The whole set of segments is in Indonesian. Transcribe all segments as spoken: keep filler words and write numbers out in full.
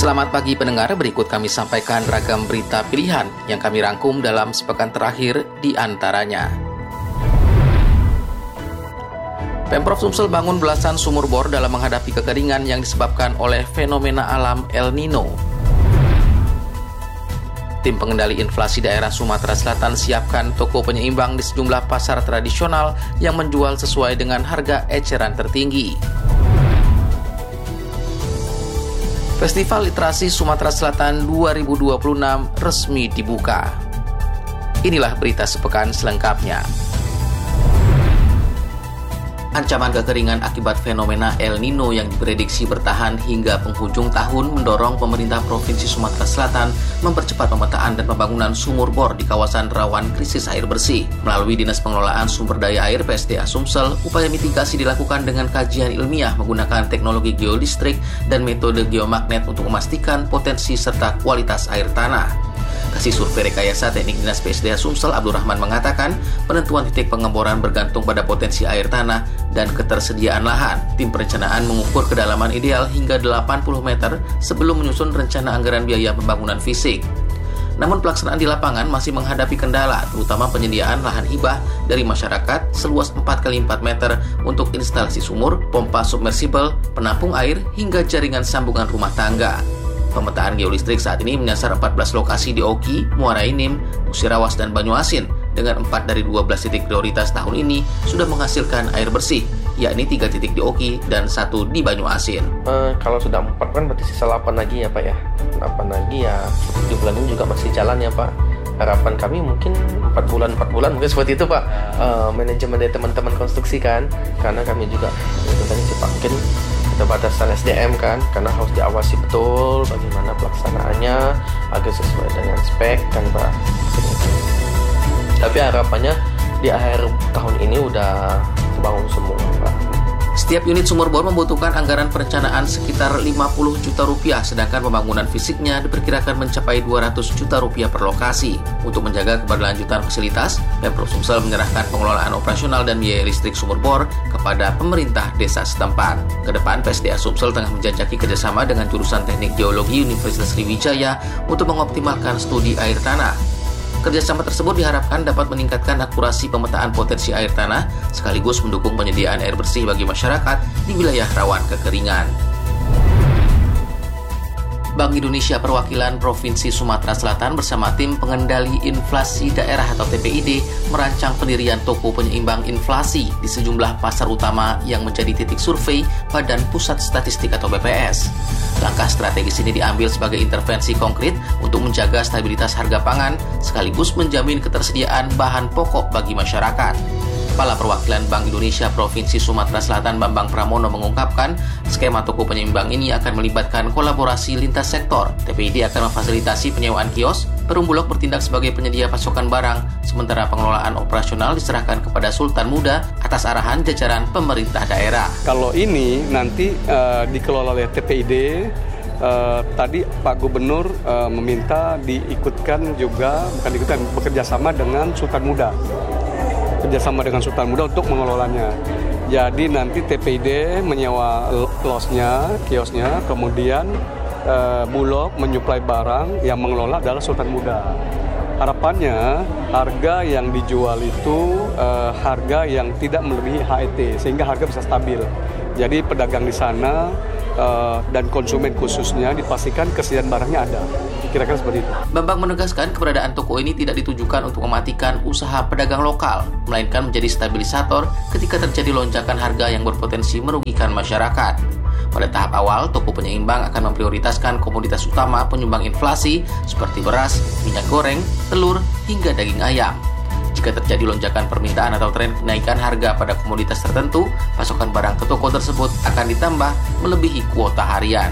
Selamat pagi pendengar, berikut kami sampaikan ragam berita pilihan yang kami rangkum dalam sepekan terakhir di antaranya. Pemprov Sumsel bangun belasan sumur bor dalam menghadapi kekeringan yang disebabkan oleh fenomena alam El Nino. Tim pengendali inflasi daerah Sumatera Selatan siapkan toko penyeimbang di sejumlah pasar tradisional yang menjual sesuai dengan harga eceran tertinggi. Festival Literasi Sumatera Selatan dua ribu dua puluh enam resmi dibuka. Inilah berita sepekan selengkapnya. Ancaman kekeringan akibat fenomena El Nino yang diprediksi bertahan hingga penghujung tahun mendorong pemerintah Provinsi Sumatera Selatan mempercepat pemetaan dan pembangunan sumur bor di kawasan rawan krisis air bersih. Melalui Dinas Pengelolaan Sumber Daya Air P S D A Sumsel, upaya mitigasi dilakukan dengan kajian ilmiah menggunakan teknologi geolistrik dan metode geomagnet untuk memastikan potensi serta kualitas air tanah. Kasih Survei Rekayasa Teknik Dinas P S D A Sumsel Abdurrahman mengatakan penentuan titik pengeboran bergantung pada potensi air tanah dan ketersediaan lahan. Tim perencanaan mengukur kedalaman ideal hingga delapan puluh meter sebelum menyusun rencana anggaran biaya pembangunan fisik. Namun pelaksanaan di lapangan masih menghadapi kendala, terutama penyediaan lahan hibah dari masyarakat seluas empat kali empat meter untuk instalasi sumur, pompa submersibel, penampung air, hingga jaringan sambungan rumah tangga. Pemetaan geolistrik saat ini menyasar empat belas lokasi di Oki, Muara Enim, Musirawas, dan Banyuasin. Dengan empat dari dua belas titik prioritas tahun ini sudah menghasilkan air bersih, yakni tiga titik di Oki dan satu di Banyuasin. Uh, kalau sudah empat kan berarti sisa delapan lagi ya Pak ya. delapan lagi ya, tujuh bulan ini juga masih jalan ya Pak. Harapan kami mungkin empat bulan empat bulan mungkin seperti itu Pak. Uh, manajemen dari teman-teman konstruksi kan, karena kami juga itu tadi sih Pak, mungkin keterbatasan S D M kan, karena harus diawasi betul bagaimana pelaksanaannya agar sesuai dengan spek kan Pak. Tapi harapannya di akhir tahun ini udah terbangun semua Pak. Setiap unit sumur bor membutuhkan anggaran perencanaan sekitar lima puluh juta rupiah, sedangkan pembangunan fisiknya diperkirakan mencapai dua ratus juta rupiah per lokasi. Untuk menjaga keberlanjutan fasilitas, Pemprov Sumsel menyerahkan pengelolaan operasional dan biaya listrik sumur bor kepada pemerintah desa setempat. Kedepan, P S D A Sumsel tengah menjajaki kerjasama dengan jurusan Teknik Geologi Universitas Sriwijaya untuk mengoptimalkan studi air tanah. Kerjasama tersebut diharapkan dapat meningkatkan akurasi pemetaan potensi air tanah, sekaligus mendukung penyediaan air bersih bagi masyarakat di wilayah rawan kekeringan. Bank Indonesia Perwakilan Provinsi Sumatera Selatan bersama tim pengendali inflasi daerah atau T P I D merancang pendirian toko penyeimbang inflasi di sejumlah pasar utama yang menjadi titik survei Badan Pusat Statistik atau B P S. Langkah strategis ini diambil sebagai intervensi konkret untuk menjaga stabilitas harga pangan sekaligus menjamin ketersediaan bahan pokok bagi masyarakat. Kepala Perwakilan Bank Indonesia Provinsi Sumatera Selatan Bambang Pramono mengungkapkan, skema toko penyeimbang ini akan melibatkan kolaborasi lintas sektor. T P I D akan memfasilitasi penyewaan kios, Perum Bulog bertindak sebagai penyedia pasokan barang, sementara pengelolaan operasional diserahkan kepada Sultan Muda atas arahan jajaran pemerintah daerah. Kalau ini nanti uh, dikelola oleh T P I D, Uh, tadi Pak Gubernur uh, meminta diikutkan juga, bukan diikutkan, bekerja sama dengan Sultan Muda. Kerjasama dengan Sultan Muda untuk mengelolanya. Jadi nanti T P I D menyewa losnya, kiosnya, kemudian uh, Bulog menyuplai barang, yang mengelola adalah Sultan Muda. Harapannya harga yang dijual itu uh, harga yang tidak melebihi H E T, sehingga harga bisa stabil. Jadi pedagang di sana Uh, dan konsumen khususnya dipastikan kesediaan barangnya ada. Kira-kira seperti itu. Bambang menegaskan keberadaan toko ini tidak ditujukan untuk mematikan usaha pedagang lokal, melainkan menjadi stabilisator ketika terjadi lonjakan harga yang berpotensi merugikan masyarakat. Pada tahap awal, toko penyeimbang akan memprioritaskan komoditas utama penyumbang inflasi seperti beras, minyak goreng, telur, hingga daging ayam. Jika terjadi lonjakan permintaan atau tren kenaikan harga pada komoditas tertentu, pasokan barang ke toko tersebut akan ditambah melebihi kuota harian.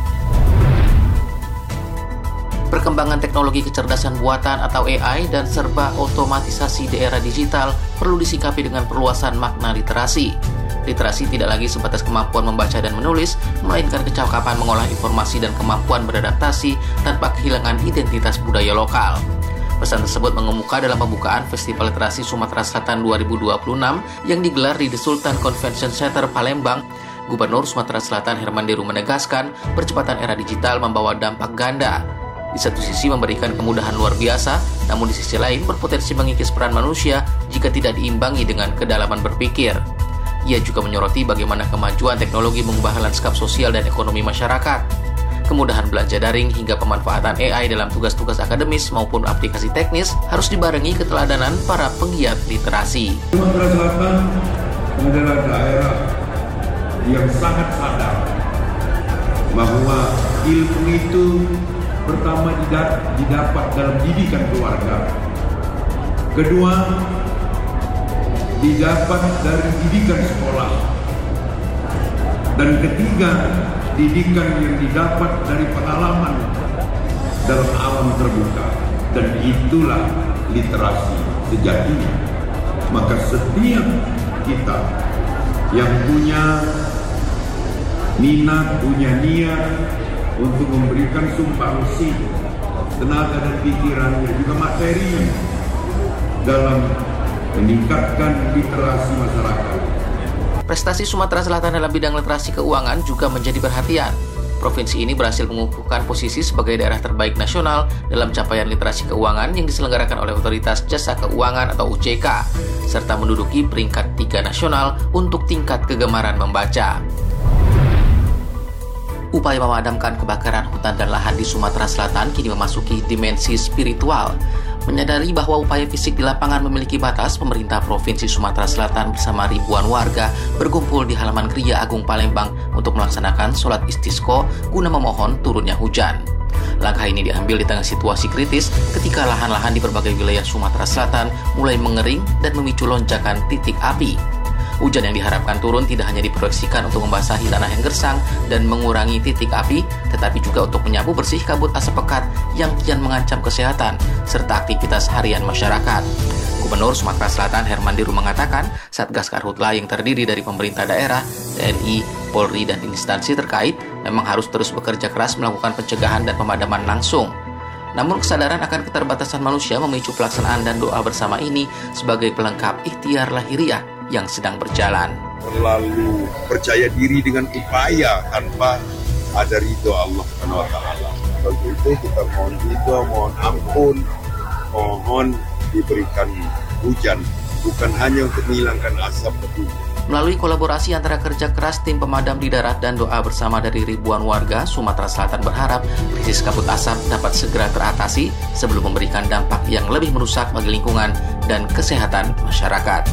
Perkembangan teknologi kecerdasan buatan atau A I dan serba otomatisasi di era digital perlu disikapi dengan perluasan makna literasi. Literasi tidak lagi sebatas kemampuan membaca dan menulis, melainkan kecakapan mengolah informasi dan kemampuan beradaptasi tanpa kehilangan identitas budaya lokal. Pesan tersebut mengemuka dalam pembukaan Festival Literasi Sumatera Selatan dua ribu dua puluh enam yang digelar di The Sultan Convention Center Palembang Gubernur Sumatera Selatan Herman Deru menegaskan percepatan era digital membawa dampak ganda. Di satu sisi memberikan kemudahan luar biasa, namun di sisi lain berpotensi mengikis peran manusia jika tidak diimbangi dengan kedalaman berpikir. Ia juga menyoroti bagaimana kemajuan teknologi mengubah lanskap sosial dan ekonomi masyarakat. Kemudahan belajar daring hingga pemanfaatan A I dalam tugas-tugas akademis maupun aplikasi teknis harus dibarengi keteladanan para penggiat literasi. Sumatera Selatan adalah daerah yang sangat sadar bahwa ilmu itu pertama didapat dalam didikan keluarga, kedua didapat dari didikan sekolah, dan ketiga didikan yang didapat dari pengalaman dalam alam terbuka, dan itulah literasi sejatinya. Maka setiap kita yang punya minat, punya niat untuk memberikan sumbangsi tenaga dan pikirannya, juga materinya dalam meningkatkan literasi masyarakat. Prestasi Sumatera Selatan dalam bidang literasi keuangan juga menjadi perhatian. Provinsi ini berhasil mengukuhkan posisi sebagai daerah terbaik nasional dalam capaian literasi keuangan yang diselenggarakan oleh Otoritas Jasa Keuangan atau O J K, serta menduduki peringkat tiga nasional untuk tingkat kegemaran membaca. Upaya memadamkan kebakaran hutan dan lahan di Sumatera Selatan kini memasuki dimensi spiritual. Menyadari bahwa upaya fisik di lapangan memiliki batas, pemerintah Provinsi Sumatera Selatan bersama ribuan warga berkumpul di halaman Gereja Agung Palembang untuk melaksanakan sholat istisqa guna memohon turunnya hujan. Langkah ini diambil di tengah situasi kritis ketika lahan-lahan di berbagai wilayah Sumatera Selatan mulai mengering dan memicu lonjakan titik api. Hujan yang diharapkan turun tidak hanya diproyeksikan untuk membasahi tanah yang gersang dan mengurangi titik api, tetapi juga untuk menyapu bersih kabut asap pekat yang kian mengancam kesehatan serta aktivitas harian masyarakat. Gubernur Sumatera Selatan Herman Deru mengatakan, Satgas Karhutla yang terdiri dari pemerintah daerah, T N I, Polri, dan instansi terkait memang harus terus bekerja keras melakukan pencegahan dan pemadaman langsung. Namun kesadaran akan keterbatasan manusia memicu pelaksanaan dan doa bersama ini sebagai pelengkap ikhtiar lahiriah yang sedang berjalan. Terlalu percaya diri dengan upaya tanpa ada ridho Allah Subhanahu wa taala. Untuk itu kita mohon ridho, mohon ampun, mohon diberikan hujan, bukan hanya untuk menghilangkan asap petir. Melalui kolaborasi antara kerja keras tim pemadam di darat dan doa bersama dari ribuan warga, Sumatera Selatan berharap krisis kabut asap dapat segera teratasi sebelum memberikan dampak yang lebih merusak bagi lingkungan dan kesehatan masyarakat.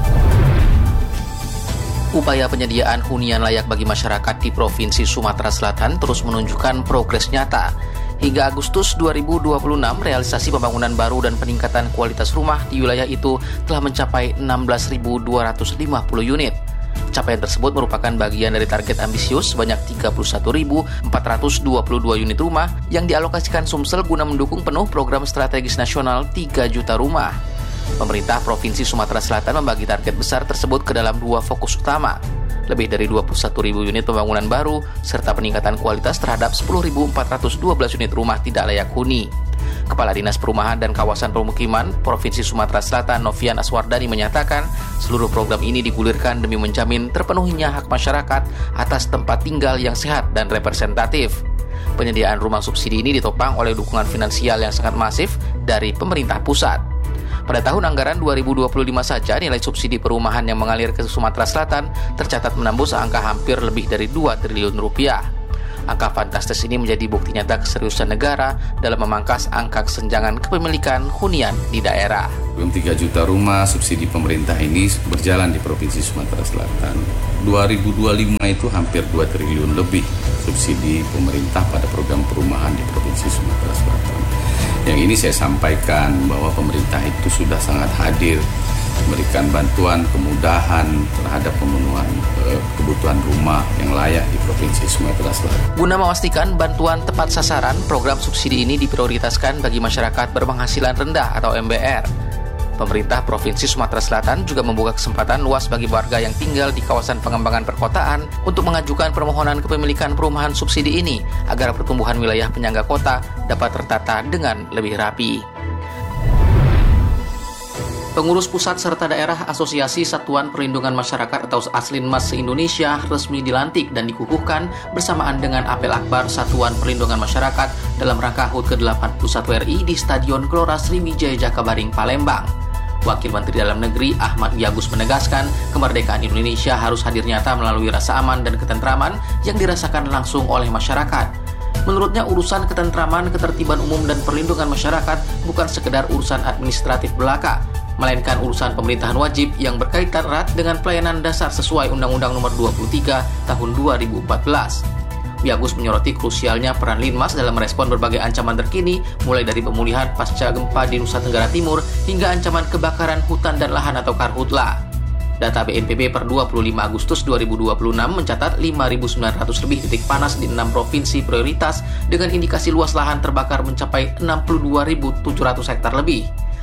Upaya penyediaan hunian layak bagi masyarakat di Provinsi Sumatera Selatan terus menunjukkan progres nyata. Hingga Agustus dua ribu dua puluh enam, realisasi pembangunan baru dan peningkatan kualitas rumah di wilayah itu telah mencapai enam belas ribu dua ratus lima puluh unit. Capaian tersebut merupakan bagian dari target ambisius sebanyak tiga puluh satu ribu empat ratus dua puluh dua unit rumah yang dialokasikan Sumsel guna mendukung penuh program strategis nasional tiga juta rumah. Pemerintah Provinsi Sumatera Selatan membagi target besar tersebut ke dalam dua fokus utama, lebih dari dua puluh satu ribu unit pembangunan baru, serta peningkatan kualitas terhadap sepuluh ribu empat ratus dua belas unit rumah tidak layak huni. Kepala Dinas Perumahan dan Kawasan Permukiman Provinsi Sumatera Selatan Novian Aswardani menyatakan, seluruh program ini digulirkan demi menjamin terpenuhinya hak masyarakat atas tempat tinggal yang sehat dan representatif. Penyediaan rumah subsidi ini ditopang oleh dukungan finansial yang sangat masif dari pemerintah pusat. Pada tahun anggaran dua ribu dua puluh lima saja, nilai subsidi perumahan yang mengalir ke Sumatera Selatan tercatat menembus angka hampir lebih dari dua triliun rupiah. Angka fantastis ini menjadi bukti nyata keseriusan negara dalam memangkas angka kesenjangan kepemilikan hunian di daerah. Belum tiga juta rumah subsidi pemerintah ini berjalan di Provinsi Sumatera Selatan. dua ribu dua puluh lima itu hampir dua triliun lebih subsidi pemerintah pada program perumahan di Provinsi Sumatera Selatan. Yang ini saya sampaikan bahwa pemerintah itu sudah sangat hadir memberikan bantuan, kemudahan terhadap pemenuhan eh, kebutuhan rumah yang layak di Provinsi Sumatera Selatan. Guna memastikan bantuan tepat sasaran, program subsidi ini diprioritaskan bagi masyarakat berpenghasilan rendah atau M B R. Pemerintah Provinsi Sumatera Selatan juga membuka kesempatan luas bagi warga yang tinggal di kawasan pengembangan perkotaan untuk mengajukan permohonan kepemilikan perumahan subsidi ini agar pertumbuhan wilayah penyangga kota dapat tertata dengan lebih rapi. Pengurus pusat serta daerah Asosiasi Satuan Perlindungan Masyarakat atau Aslinmas se-Indonesia resmi dilantik dan dikukuhkan bersamaan dengan apel akbar Satuan Perlindungan Masyarakat dalam rangka H U T ke delapan puluh satu R I di Stadion Gelora Sriwijaya Jakabaring, Palembang. Wakil Menteri Dalam Negeri Ahmad Wiyagus menegaskan kemerdekaan Indonesia harus hadir nyata melalui rasa aman dan ketentraman yang dirasakan langsung oleh masyarakat. Menurutnya urusan ketentraman, ketertiban umum, dan perlindungan masyarakat bukan sekedar urusan administratif belaka, melainkan urusan pemerintahan wajib yang berkaitan erat dengan pelayanan dasar sesuai Undang-Undang Nomor dua puluh tiga Tahun dua ribu empat belas. Wiyagus menyoroti krusialnya peran Linmas dalam merespon berbagai ancaman terkini, mulai dari pemulihan pasca gempa di Nusa Tenggara Timur hingga ancaman kebakaran hutan dan lahan atau karhutla. Data B N P B per dua puluh lima Agustus dua ribu dua puluh enam mencatat lima ribu sembilan ratus lebih titik panas di enam provinsi prioritas dengan indikasi luas lahan terbakar mencapai enam puluh dua ribu tujuh ratus hektar lebih.